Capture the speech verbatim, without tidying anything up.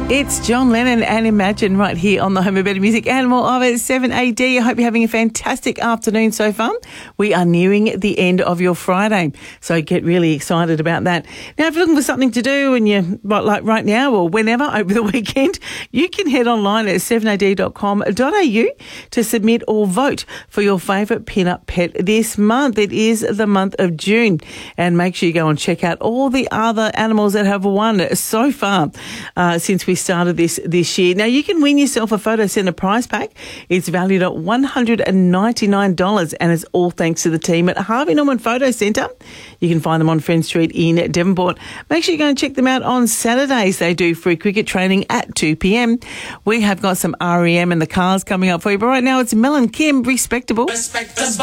It's John Lennon and Imagine right here on the Home of Better Music and more of it, seven A D. I hope you're having a fantastic afternoon so far. We are nearing the end of your Friday, so get really excited about that. Now, if you're looking for something to do and you're like right now or whenever over the weekend, you can head online at seven a d dot com dot a u to submit or vote for your favourite pin-up pet this month. It is the month of June, and make sure you go and check out all the other animals that have won so far uh, since we started this this year. Now, you can win yourself a Photo Centre prize pack. It's valued at one hundred ninety-nine dollars, and it's all thanks to the team at Harvey Norman Photo Centre. You can find them on Friend Street in Devonport. Make sure you go and check them out on Saturdays. They do free cricket training at two p.m. We have got some R E M and the Cars coming up for you, but right now it's Mel and Kim, Respectable. Respectable.